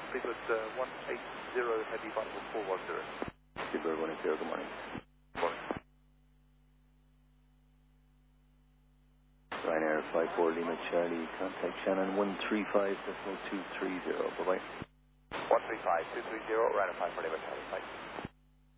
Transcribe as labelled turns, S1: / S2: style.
S1: Speedbird 180 heavy Bible 410.
S2: Speedbird 180, good morning.
S1: Morning.
S2: Ryanair 54 Lima Charlie, contact Shannon 135.230, bye-bye.
S1: 135, 230, Ryanair 54 Lima Charlie, bye.